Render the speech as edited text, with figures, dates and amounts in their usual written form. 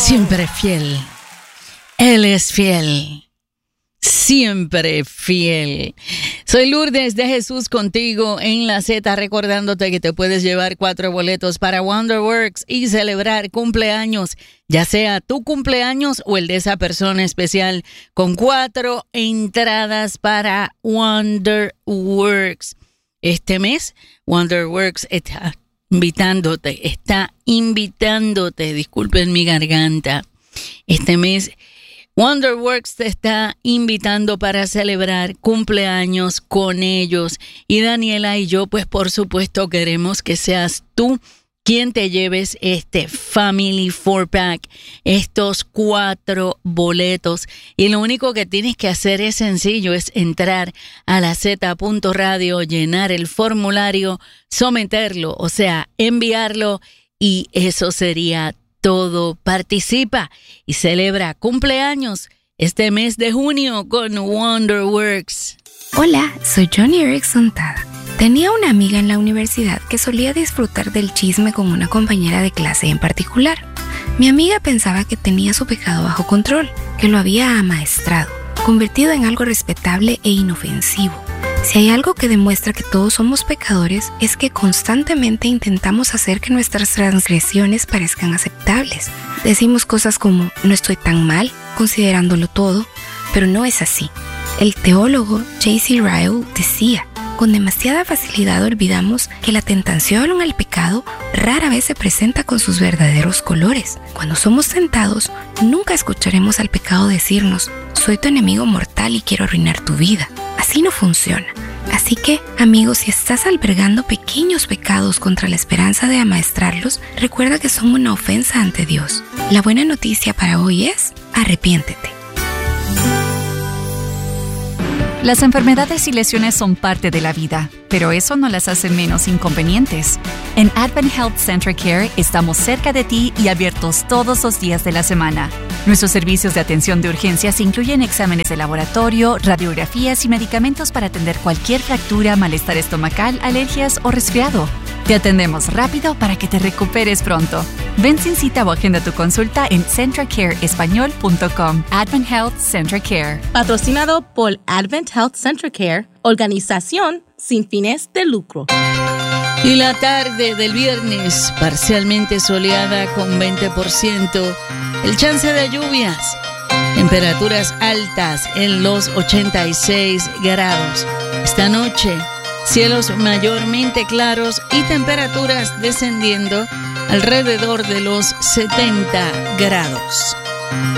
Siempre fiel. Él es fiel. Siempre fiel. Soy Lourdes de Jesús contigo en la Z, recordándote que te puedes llevar 4 boletos para Wonderworks y celebrar cumpleaños, ya sea tu cumpleaños o el de esa persona especial, con 4 entradas para Wonderworks. Este mes, Wonderworks está invitándote, disculpen mi garganta. Este mes, Wonderworks te está invitando para celebrar cumpleaños con ellos. Y Daniela y yo, pues por supuesto, queremos que seas tú quien te lleves este Family 4-Pack, estos 4 boletos. Y lo único que tienes que hacer es sencillo, es entrar a la Z.radio, llenar el formulario, someterlo, o sea, enviarlo, y eso sería todo. Participa y celebra cumpleaños este mes de junio con Wonderworks. Hola, soy Johnny Erickson Tada. Tenía una amiga en la universidad que solía disfrutar del chisme con una compañera de clase en particular. Mi amiga pensaba que tenía su pecado bajo control, que lo había amaestrado, convertido en algo respetable e inofensivo. Si hay algo que demuestra que todos somos pecadores, es que constantemente intentamos hacer que nuestras transgresiones parezcan aceptables. Decimos cosas como, no estoy tan mal, considerándolo todo, pero no es así. El teólogo J.C. Ryle decía, con demasiada facilidad olvidamos que la tentación al pecado rara vez se presenta con sus verdaderos colores. Cuando somos tentados, nunca escucharemos al pecado decirnos, soy tu enemigo mortal y quiero arruinar tu vida. Así no funciona. Así que, amigos, si estás albergando pequeños pecados contra la esperanza de amaestrarlos, recuerda que son una ofensa ante Dios. La buena noticia para hoy es, arrepiéntete. Las enfermedades y lesiones son parte de la vida, pero eso no las hace menos inconvenientes. En Advent Health Central Care estamos cerca de ti y abiertos todos los días de la semana. Nuestros servicios de atención de urgencias incluyen exámenes de laboratorio, radiografías y medicamentos para atender cualquier fractura, malestar estomacal, alergias o resfriado. Te atendemos rápido para que te recuperes pronto. Ven sin cita o agenda tu consulta en centracareespañol.com. Advent Health Central Care. Patrocinado por Advent Health Central Care, organización sin fines de lucro. Y la tarde del viernes, parcialmente soleada con 20%. El chance de lluvias. Temperaturas altas en los 86 grados. Esta noche, cielos mayormente claros y temperaturas descendiendo alrededor de los 70 grados.